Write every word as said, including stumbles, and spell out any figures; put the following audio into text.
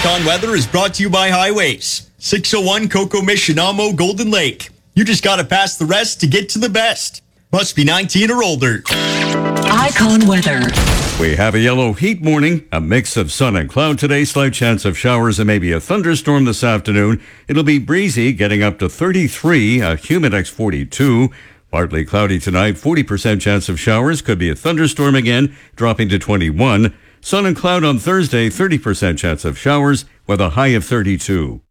Icon Weather is brought to you by Highways. six oh one Coco Missionamo Golden Lake. You just gotta pass the rest to get to the best. Must be nineteen or older. Icon Weather. We have a yellow heat morning, a mix of sun and cloud today, slight chance of showers and maybe a thunderstorm this afternoon. It'll be breezy, getting up to thirty-three, a Humidex forty-two. Partly cloudy tonight, forty percent chance of showers, could be a thunderstorm again, dropping to twenty-one. Sun and cloud on Thursday, thirty percent chance of showers with a high of thirty-two.